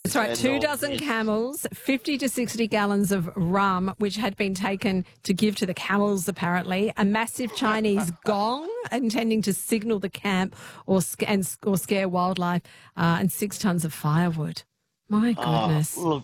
That's right, 24 camels, 50 to 60 gallons of rum, which had been taken to give to the camels, apparently, a massive Chinese gong intending to signal the camp or scare wildlife, and 6 tons of firewood. My goodness. Look,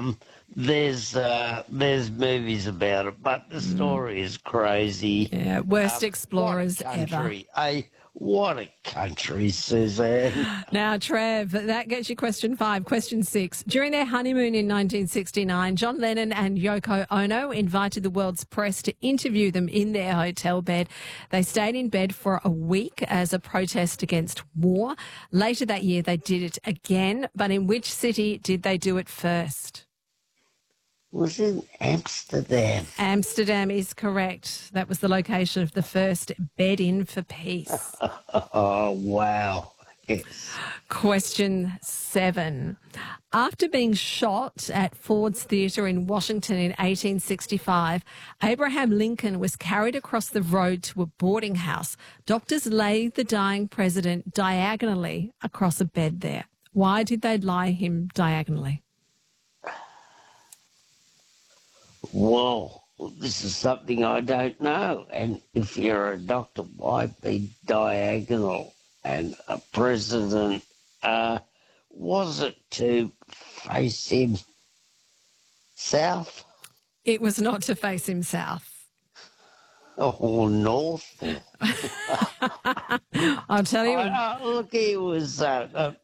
there's movies about it, but the story is crazy. Yeah, worst explorers ever. What a country, Suzanne. Now, Trev, that gets you question 5. Question 6. During their honeymoon in 1969, John Lennon and Yoko Ono invited the world's press to interview them in their hotel bed. They stayed in bed for a week as a protest against war. Later that year, they did it again. But in which city did they do it first? Was in Amsterdam. Amsterdam is correct. That was the location of the first bed in for peace. Oh, wow. Yes. Question 7. After being shot at Ford's Theatre in Washington in 1865, Abraham Lincoln was carried across the road to a boarding house. Doctors laid the dying president diagonally across a bed there. Why did they lie him diagonally? Well, this is something I don't know. And if you're a doctor, why be diagonal? And a president, was it to face him south? It was not to face him south. Or north? I'll tell you. Look, he was a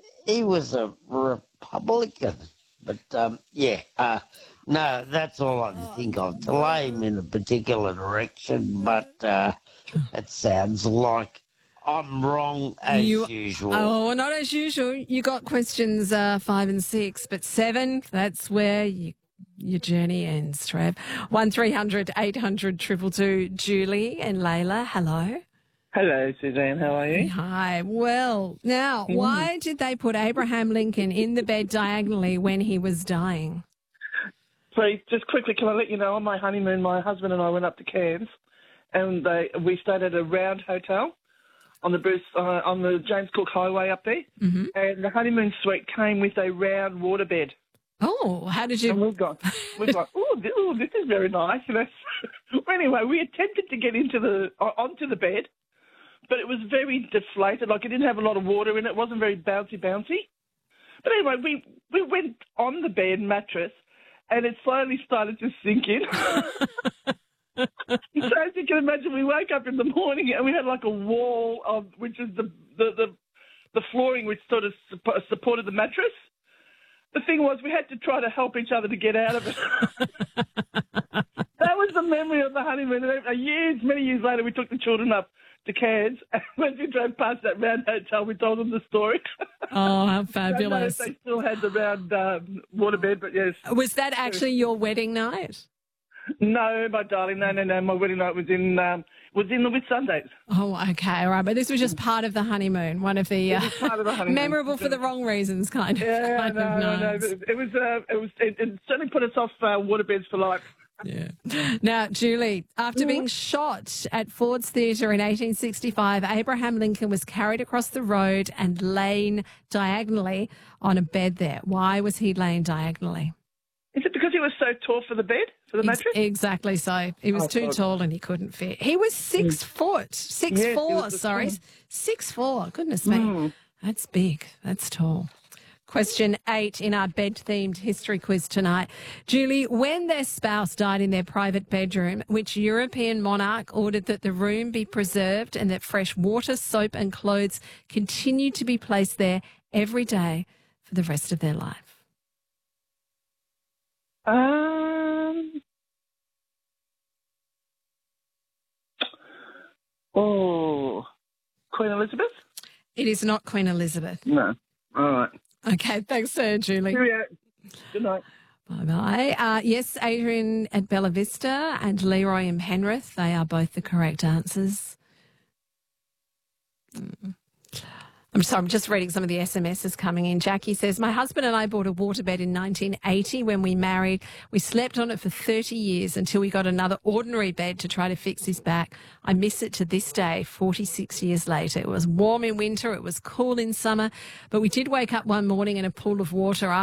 Republican. But, no, that's all I can think of. To lay him in a particular direction, but it sounds like I'm wrong as usual. Oh, not as usual. You got questions 5 and 6, but 7, that's where your journey ends, Trev. 1300 800 222. Julie and Layla, hello. Hello, Suzanne. How are you? Hi. Well, now, why did they put Abraham Lincoln in the bed diagonally when he was dying? So, just quickly, can I let you know, on my honeymoon, my husband and I went up to Cairns, and we stayed at a Round Hotel on the James Cook Highway up there, and the honeymoon suite came with a round waterbed. Oh, how did you? And we've gone, oh, this is very nice. Anyway, we attempted to get onto the bed, but it was very deflated. Like, it didn't have a lot of water in it. It wasn't very bouncy. But anyway, we went on the bed mattress, and it slowly started to sink in. So as you can imagine, we woke up in the morning and we had like a wall which is the flooring which sort of supported the mattress. The thing was, we had to try to help each other to get out of it. That was the memory of the honeymoon. Many years later, we took the children up to Cairns, and when we drove past that Round Hotel, we told them the story. Oh, how fabulous. They still had the round waterbed, but yes. Was that actually your wedding night? No, my darling, no. My wedding night was in the Whitsundays. Oh, okay, all right. But this was just part of the honeymoon, one of the, memorable for the wrong reasons kind of nights. It certainly put us off waterbeds for life. Yeah. Now, Julie, after being shot at Ford's Theatre in 1865, Abraham Lincoln was carried across the road and lain diagonally on a bed there. Why was he laying diagonally? Is it because he was so tall for the bed, for the mattress? Exactly so. He was too tall and he couldn't fit. He was 6 foot. 6'4". Goodness me. That's big. That's tall. Question 8 in our bed-themed history quiz tonight. Julie, when their spouse died in their private bedroom, which European monarch ordered that the room be preserved and that fresh water, soap and clothes continue to be placed there every day for the rest of their life? Queen Elizabeth? It is not Queen Elizabeth. No. All right. Okay, thanks, Julie. Cheerio. Good night. Bye-bye. Yes, Adrian at Bella Vista and Leroy in Penrith. They are both the correct answers. I'm sorry, I'm just reading some of the SMSs coming in. Jackie says, my husband and I bought a waterbed in 1980 when we married. We slept on it for 30 years until we got another ordinary bed to try to fix his back. I miss it to this day, 46 years later. It was warm in winter, it was cool in summer, but we did wake up one morning in a pool of water